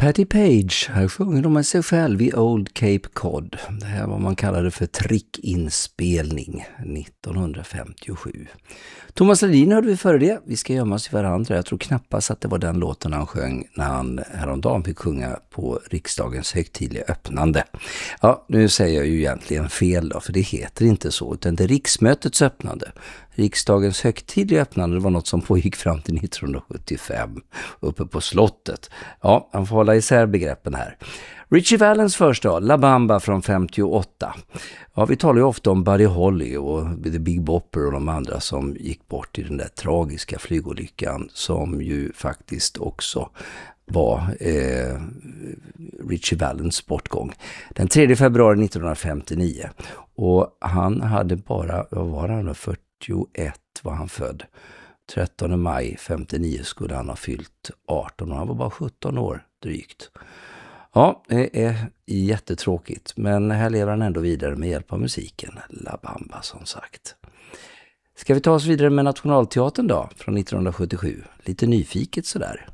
Patti Page, här sjunger de med sig själv i Old Cape Cod. Det här var man kallade för trickinspelning 1957. Thomas Ledin hörde vi före det. Vi ska gömma oss i varandra. Jag tror knappast att det var den låten han sjöng när han häromdagen fick sjunga på riksdagens högtidliga öppnande. Ja, nu säger jag ju egentligen fel då, för det heter inte så, utan det är riksmötets öppnande. Riksdagens högtidliga öppnande var något som pågick fram till 1975 uppe på slottet. Ja, man får hålla isär begreppen här. Ritchie Valens första, La Bamba från 58. Ja, vi talar ju ofta om Buddy Holly och The Big Bopper och de andra som gick bort i den där tragiska flygolyckan som ju faktiskt också var Ritchie Valens bortgång. Den 3 februari 1959. Och han hade bara, vad var han, 41 var han född. 13 maj 59 skulle han ha fyllt 18 och han var bara 17 år drygt. Ja, det är jättetråkigt, men här lever han ändå vidare med hjälp av musiken. La Bamba som sagt. Ska vi ta oss vidare med Nationalteatern då, från 1977? Lite nyfiket sådär.